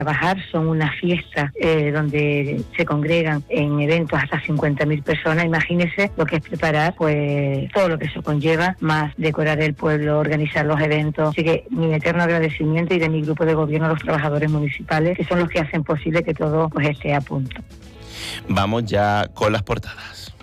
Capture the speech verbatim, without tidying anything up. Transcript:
trabajar, son una fiesta eh, donde se congregan en eventos hasta cincuenta mil personas. Imagínense lo que es preparar pues todo lo que eso conlleva, más decorar el pueblo, organizar los eventos. Así que mi eterno agradecimiento y de mi grupo de gobierno a los trabajadores municipales, que son los que hacen posible que todo pues esté a punto. Vamos ya con las portadas.